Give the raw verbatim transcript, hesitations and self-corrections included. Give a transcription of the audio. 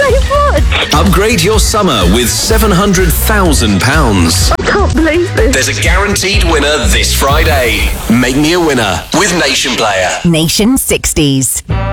so much. Upgrade your summer with seven hundred thousand pounds. I can't believe this. There's a guaranteed winner this Friday. Make me a winner with Nation Player. Nation sixties.